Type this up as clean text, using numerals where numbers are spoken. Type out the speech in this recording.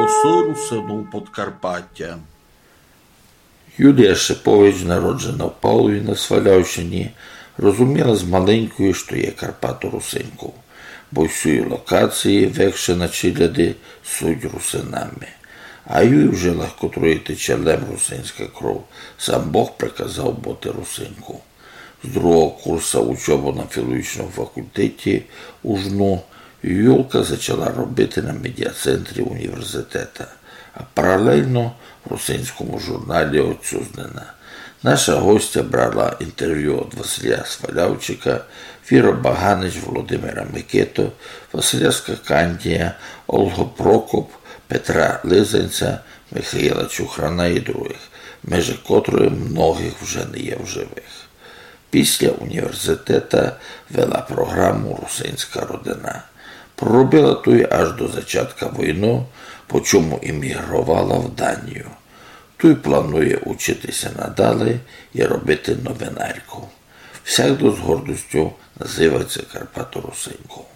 Голосу Русину Подкарпаття. Юлія Шипович, народжена в Павлові на Свалявщині, розуміла з маленької, що є Карпату русинку, бо всі локації векше начиляди суть русинами. А їй вже легкотрує тече русинська кров, сам Бог приказав бути русинку. З другого курсу учобу на філологічному факультеті у Жну Юлка почала робити на медіа-центрі університету, а паралельно в русинському журналі «Отцюзнена». Наша гостя брала інтерв'ю від Василя Свалявчика, Віра Баганич, Володимира Микето, Василя Скакандія, Ольгу Прокоп, Петра Лизанця, Михайла Чухрана і других, межі котрої многих вже не є в живих. Після університету вела програму «Русинська родина». Проробила той аж до початку війни, по чому іммігрувала в Данію. Той планує учитися надалі і робити новинарку. Всякdo з гордістю називається Карпату русинку.